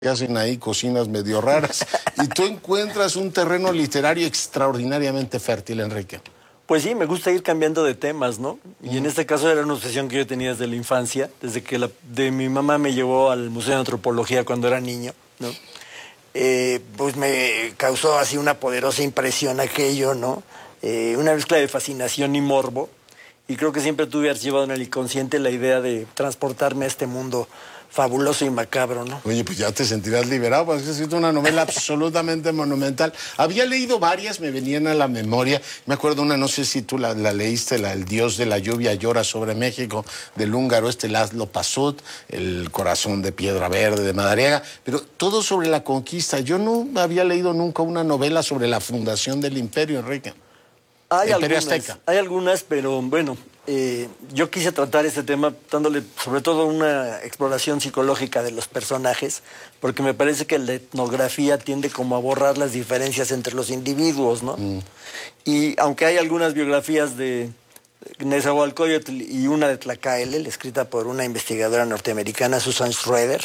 que hacen ahí cocinas medio raras, y tú encuentras un terreno literario extraordinariamente fértil, Enrique. Pues sí, me gusta ir cambiando de temas, ¿no? Y en este caso era una obsesión que yo tenía desde la infancia, desde que de mi mamá me llevó al Museo de Antropología cuando era niño, ¿no? Pues me causó así una poderosa impresión aquello, ¿no? Una mezcla de fascinación y morbo, y creo que siempre tuve archivado en el inconsciente la idea de transportarme a este mundo fabuloso y macabro, ¿no? Oye, pues ya te sentirás liberado, porque es una novela absolutamente monumental. Había leído varias, me venían a la memoria. Me acuerdo una, no sé si tú la leíste, El Dios de la lluvia llora sobre México, del húngaro Laszlo Pasut, El corazón de piedra verde, de Madariaga, pero todo sobre la conquista. Yo no había leído nunca una novela sobre la fundación del imperio, Enrique. Hay algunas, pero bueno, yo quise tratar este tema dándole sobre todo una exploración psicológica de los personajes, porque me parece que la etnografía tiende como a borrar las diferencias entre los individuos, ¿no? Y aunque hay algunas biografías de Nezahualcóyotl y una de Tlacaelel, escrita por una investigadora norteamericana, Susan Schroeder,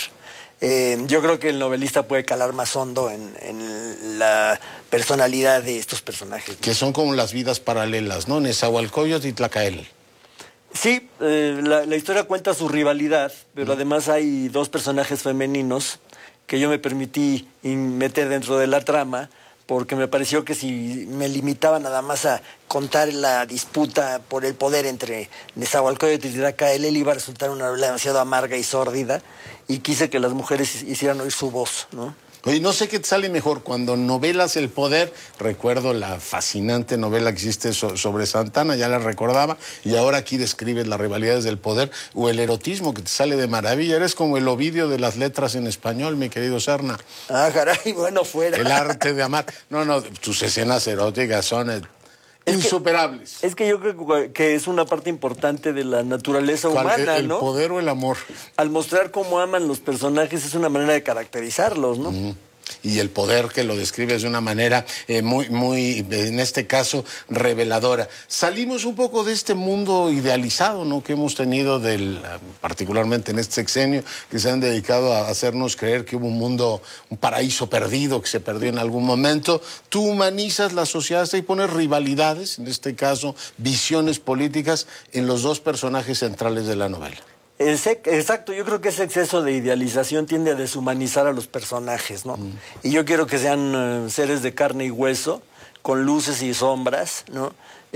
yo creo que el novelista puede calar más hondo en la personalidad de estos personajes, ¿no? Que son como las vidas paralelas, ¿no? Nezahualcóyotl y Tlacaelel. Sí, la historia cuenta su rivalidad, pero además hay dos personajes femeninos que yo me permití meter dentro de la trama, porque me pareció que si me limitaba nada más a contar la disputa por el poder entre Nezahualcóyotl y Tlacaelel, iba a resultar una novela demasiado amarga y sórdida, y quise que las mujeres hicieran oír su voz, ¿no? Oye, no sé qué te sale mejor, cuando novelas el poder, recuerdo la fascinante novela que hiciste sobre Santana, ya la recordaba, y ahora aquí describes las rivalidades del poder, o el erotismo que te sale de maravilla. Eres como el Ovidio de las letras en español, mi querido Serna. Ah, caray, bueno, fuera. El arte de amar. No, tus escenas eróticas son insuperables. Es que yo creo que es una parte importante de la naturaleza humana, ¿no? ¿El poder o el amor? Al mostrar cómo aman los personajes es una manera de caracterizarlos, ¿no? Y el poder que lo describes de una manera muy, en este caso, reveladora. Salimos un poco de este mundo idealizado, ¿no?, que hemos tenido, particularmente en este sexenio, que se han dedicado a hacernos creer que hubo un mundo, un paraíso perdido, que se perdió en algún momento. Tú humanizas la sociedad y pones rivalidades, en este caso, visiones políticas, en los dos personajes centrales de la novela. Exacto, yo creo que ese exceso de idealización tiende a deshumanizar a los personajes, ¿no? Y yo quiero que sean seres de carne y hueso, con luces y sombras, ¿no?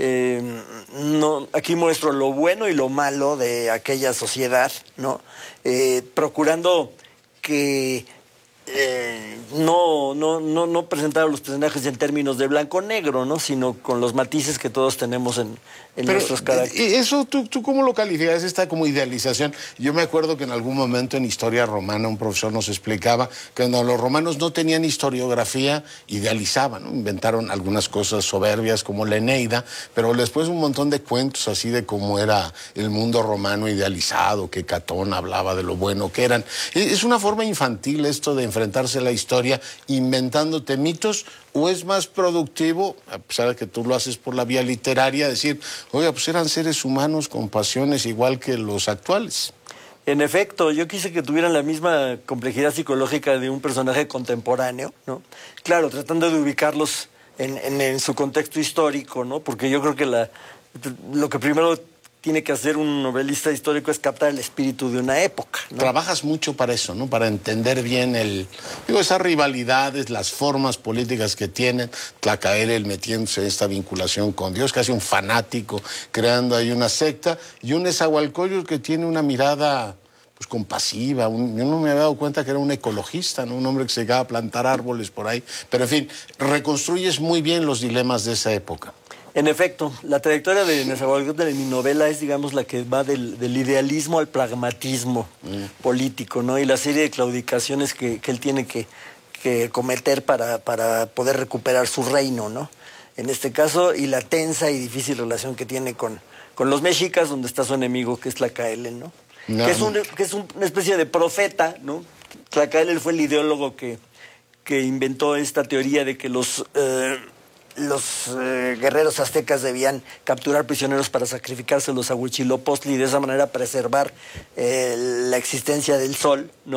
Aquí muestro lo bueno y lo malo de aquella sociedad, ¿no? Procurando que no presentar a los personajes en términos de blanco-negro, ¿no?, sino con los matices que todos tenemos en nuestros caracteres. ¿Eso tú cómo lo calificas, esta como idealización? Yo me acuerdo que en algún momento en historia romana un profesor nos explicaba que cuando los romanos no tenían historiografía, idealizaban, ¿no? Inventaron algunas cosas soberbias como la Eneida, pero después un montón de cuentos así de cómo era el mundo romano idealizado, que Catón hablaba de lo bueno que eran. Es una forma infantil esto de enfrentarse a la historia inventándote mitos, o es más productivo, a pesar de que tú lo haces por la vía literaria, decir, oiga, pues eran seres humanos con pasiones igual que los actuales? En efecto, yo quise que tuvieran la misma complejidad psicológica de un personaje contemporáneo, ¿no? Claro, tratando de ubicarlos en su contexto histórico, ¿no? Porque yo creo que lo que primero tiene que hacer un novelista histórico es captar el espíritu de una época, ¿no? Trabajas mucho para eso, ¿no? Para entender bien esas rivalidades, las formas políticas que tienen. Tlacaelel metiéndose en esta vinculación con Dios, casi un fanático, creando ahí una secta, y un Nezahualcóyotl que tiene una mirada pues compasiva. Yo no me había dado cuenta que era un ecologista, ¿no? Un hombre que se llegaba a plantar árboles por ahí. Pero en fin, reconstruyes muy bien los dilemas de esa época. En efecto, la trayectoria de Nezahualcóyotl en mi novela es, digamos, la que va del idealismo al pragmatismo político, ¿no? Y la serie de claudicaciones que él tiene que cometer para poder recuperar su reino, ¿no? En este caso, y la tensa y difícil relación que tiene con los mexicas, donde está su enemigo, que es Tlacaelel, ¿no? Que es una especie de profeta, ¿no? Tlacaelel fue el ideólogo que inventó esta teoría de que los guerreros aztecas debían capturar prisioneros para sacrificárselos a Huitzilopochtli y de esa manera preservar la existencia del sol, ¿no?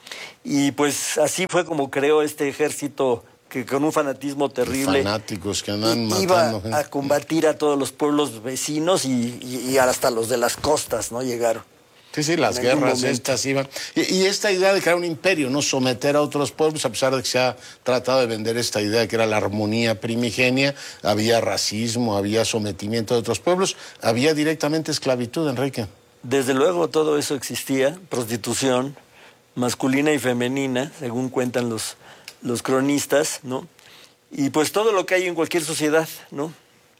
Y pues así fue como creó este ejército que con un fanatismo terrible fanáticos que andan iba matando a combatir a todos los pueblos vecinos y hasta los de las costas, ¿no? Llegaron. Sí, las guerras estas iban. Y esta idea de crear un imperio, ¿no? Someter a otros pueblos, a pesar de que se ha tratado de vender esta idea que era la armonía primigenia, había racismo, había sometimiento de otros pueblos, había directamente esclavitud, Enrique. Desde luego todo eso existía, prostitución masculina y femenina, según cuentan los cronistas, ¿no? Y pues todo lo que hay en cualquier sociedad, ¿no?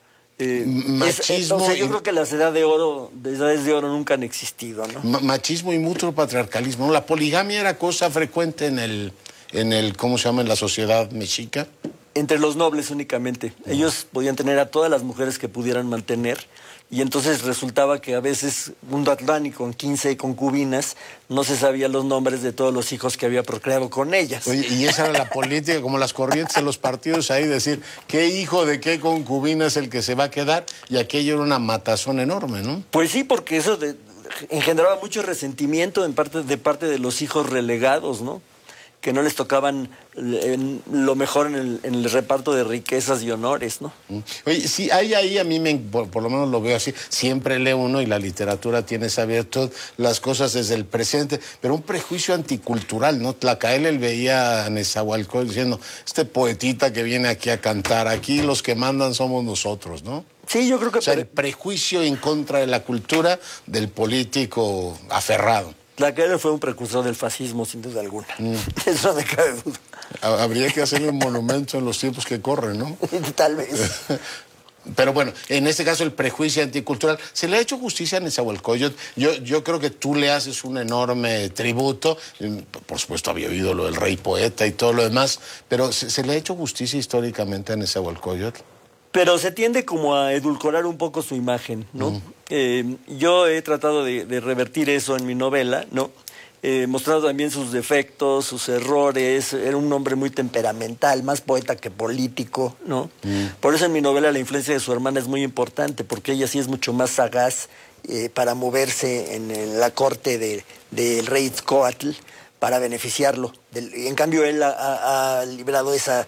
Machismo. O sea, yo creo que las edades de oro nunca han existido, ¿no? Machismo y mutuo patriarcalismo, ¿no? La poligamia era cosa frecuente en el ¿cómo se llama? En la sociedad mexica. Entre los nobles únicamente. Ellos podían tener a todas las mujeres que pudieran mantener. Y entonces resultaba que a veces un Atlani con 15 concubinas no se sabía los nombres de todos los hijos que había procreado con ellas. Oye, y esa era la política, como las corrientes de los partidos ahí, decir qué hijo de qué concubina es el que se va a quedar, y aquello era una matazón enorme, ¿no? Pues sí, porque eso engendraba mucho resentimiento de parte de los hijos relegados, ¿no? Que no les tocaban lo mejor en el reparto de riquezas y honores, ¿no? Oye, sí, hay ahí, a mí por lo menos lo veo así, siempre lee uno y la literatura tiene esa virtud, las cosas desde el presente, pero un prejuicio anticultural, ¿no? Tlacaelel veía a Nezahualcóyotl diciendo, este poetita que viene aquí a cantar, aquí los que mandan somos nosotros, ¿no? Sí, yo creo que... O sea, el prejuicio en contra de la cultura del político aferrado. Tlacaelel fue un precursor del fascismo, sin duda alguna. Eso no me cabe duda. Habría que hacerle un monumento en los tiempos que corren, ¿no? Tal vez. Pero bueno, en este caso el prejuicio anticultural, se le ha hecho justicia a Nezahualcóyotl. Yo creo que tú le haces un enorme tributo. Por supuesto había oído lo del rey poeta y todo lo demás, pero ¿se le ha hecho justicia históricamente a Nezahualcóyotl? Pero se tiende como a edulcorar un poco su imagen, ¿no? Yo he tratado de revertir eso en mi novela, ¿no? Mostrando también sus defectos, sus errores. Era un hombre muy temperamental, más poeta que político, ¿no? Por eso en mi novela la influencia de su hermana es muy importante, porque ella sí es mucho más sagaz para moverse en la corte del rey Itzcoatl para beneficiarlo. En cambio, él ha librado esas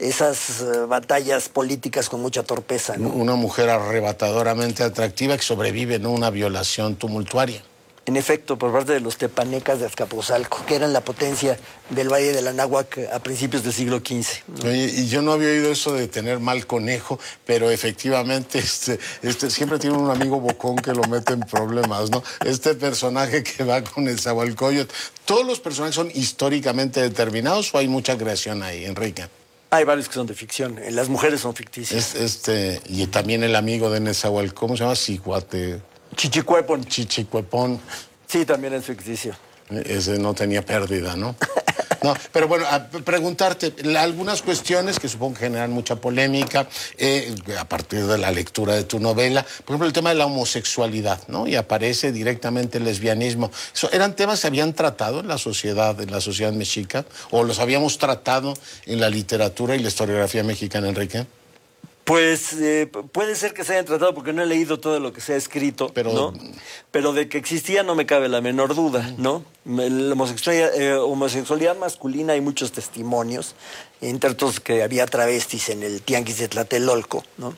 batallas políticas con mucha torpeza, ¿no? Una mujer arrebatadoramente atractiva que sobrevive, ¿no? Una violación tumultuaria. En efecto, por parte de los tepanecas de Azcapotzalco, que eran la potencia del Valle del Anáhuac a principios del siglo XV, ¿no? Oye, y yo no había oído eso de tener mal conejo, pero efectivamente siempre tiene un amigo bocón que lo mete en problemas, ¿no? Este personaje que va con Nezahualcóyotl, ¿todos los personajes son históricamente determinados o hay mucha creación ahí, Enrique? Hay varios que son de ficción. Las mujeres son ficticias. Y también el amigo de Nezahualcóyotl, ¿cómo se llama? Chichicuepón. Chichicuepón. Sí, también es ficticio. Ese no tenía pérdida, ¿no? No, pero bueno, preguntarte algunas cuestiones que supongo que generan mucha polémica a partir de la lectura de tu novela. Por ejemplo, el tema de la homosexualidad, ¿no? Y aparece directamente el lesbianismo. ¿Eran temas que se habían tratado en la sociedad mexica? ¿O los habíamos tratado en la literatura y la historiografía mexicana, Enrique? Pues puede ser que se hayan tratado porque no he leído todo lo que se ha escrito, ¿no? Pero de que existía no me cabe la menor duda, ¿no? La homosexualidad masculina hay muchos testimonios, entre otros que había travestis en el Tianguis de Tlatelolco, ¿no?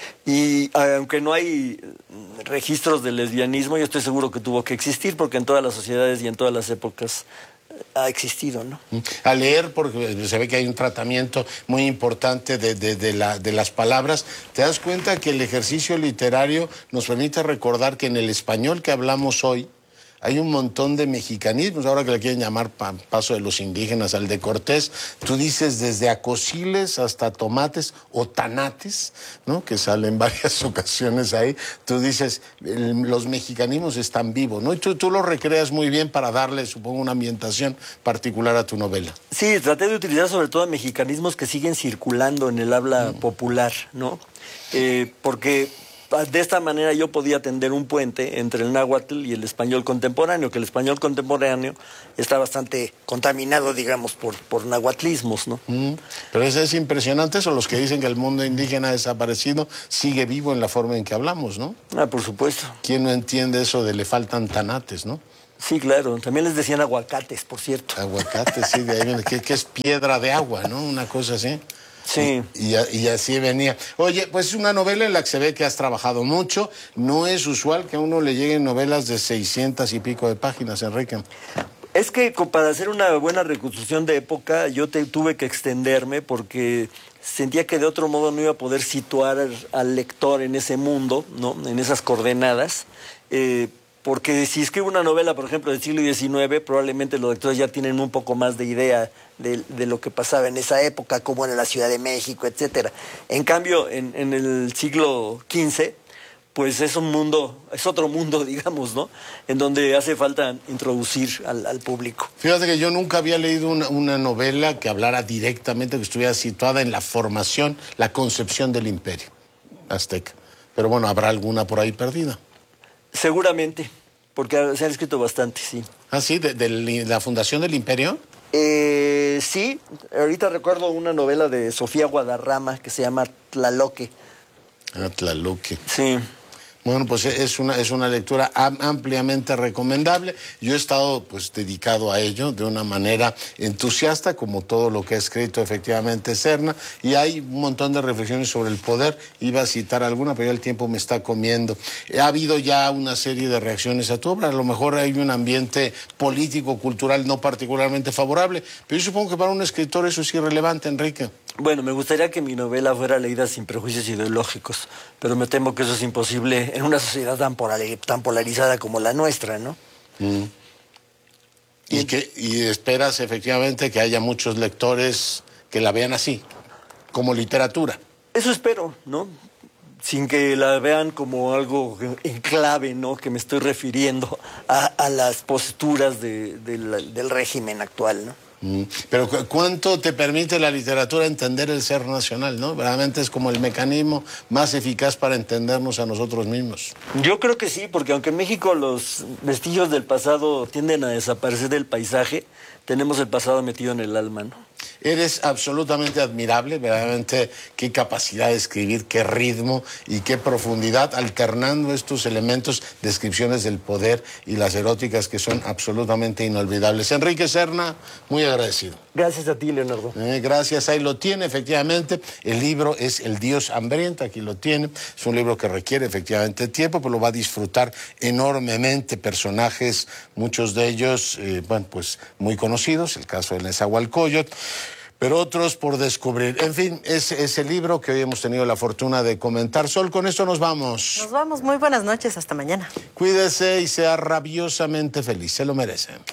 Y aunque no hay registros de lesbianismo, yo estoy seguro que tuvo que existir porque en todas las sociedades y en todas las épocas ha existido, ¿no? Al leer, porque se ve que hay un tratamiento muy importante de las palabras, te das cuenta que el ejercicio literario nos permite recordar que en el español que hablamos hoy hay un montón de mexicanismos, ahora que le quieren llamar paso de los indígenas al de Cortés, tú dices desde acosiles hasta tomates o tanates, ¿no? Que salen varias ocasiones ahí, tú dices, los mexicanismos están vivos, ¿no? Y tú lo recreas muy bien para darle, supongo, una ambientación particular a tu novela. Sí, traté de utilizar sobre todo mexicanismos que siguen circulando en el habla popular, ¿no? Porque de esta manera yo podía tender un puente entre el náhuatl y el español contemporáneo, que el español contemporáneo está bastante contaminado, digamos, por nahuatlismos, ¿no? Pero eso es impresionante, eso, los que dicen que el mundo indígena ha desaparecido, sigue vivo en la forma en que hablamos, ¿no? Por supuesto. ¿Quién no entiende eso de le faltan tanates, no? Sí, claro. También les decían aguacates, por cierto. Aguacates, sí, de ahí viene, que es piedra de agua, ¿no? Una cosa así. Sí. Y así venía. Oye, pues es una novela en la que se ve que has trabajado mucho. No es usual que a uno le lleguen novelas de 600 y pico de páginas, Enrique. Es que para hacer una buena reconstrucción de época, yo tuve que extenderme porque sentía que de otro modo no iba a poder situar al lector en ese mundo, ¿no? En esas coordenadas. Porque si escribo una novela, por ejemplo, del siglo XIX, probablemente los lectores ya tienen un poco más de idea de lo que pasaba en esa época, como en la Ciudad de México, etcétera. En cambio, en el siglo XV, pues es otro mundo, digamos, ¿no? En donde hace falta introducir al público. Fíjate que yo nunca había leído una novela que hablara directamente, que estuviera situada en la formación, la concepción del imperio azteca. Pero bueno, habrá alguna por ahí perdida. Seguramente, porque se han escrito bastante, sí. ¿Ah, sí? ¿De la fundación del imperio? Sí, ahorita recuerdo una novela de Sofía Guadarrama que se llama Tlaloque. Ah, Tlaloque. Sí. Bueno, pues es una lectura ampliamente recomendable. Yo he estado pues dedicado a ello de una manera entusiasta, como todo lo que ha escrito efectivamente Serna, y hay un montón de reflexiones sobre el poder. Iba a citar alguna, pero ya el tiempo me está comiendo. Ha habido ya una serie de reacciones a tu obra. A lo mejor hay un ambiente político, cultural no particularmente favorable, pero yo supongo que para un escritor eso es irrelevante, Enrique. Bueno, me gustaría que mi novela fuera leída sin prejuicios ideológicos, pero me temo que eso es imposible en una sociedad tan polarizada como la nuestra, ¿no? Y esperas efectivamente que haya muchos lectores que la vean así, como literatura. Eso espero, ¿no? Sin que la vean como algo en clave, ¿no? Que me estoy refiriendo a las posturas del régimen actual, ¿no? Pero ¿cuánto te permite la literatura entender el ser nacional, no? Realmente es como el mecanismo más eficaz para entendernos a nosotros mismos. Yo creo que sí, porque aunque en México los vestigios del pasado tienden a desaparecer del paisaje, tenemos el pasado metido en el alma, ¿no? Eres absolutamente admirable, verdaderamente qué capacidad de escribir, qué ritmo y qué profundidad, alternando estos elementos, descripciones del poder y las eróticas que son absolutamente inolvidables. Enrique Serna, muy agradecido. Gracias a ti, Leonardo. Gracias, ahí lo tiene, efectivamente. El libro es El Dios Hambriento, aquí lo tiene. Es un libro que requiere efectivamente tiempo, pero lo va a disfrutar enormemente. Personajes, muchos de ellos, bueno, pues muy conocidos, el caso de Nezahualcóyotl, pero otros por descubrir. En fin, es el libro que hoy hemos tenido la fortuna de comentar. Sol, con esto nos vamos. Nos vamos, muy buenas noches, hasta mañana. Cuídese y sea rabiosamente feliz, se lo merece.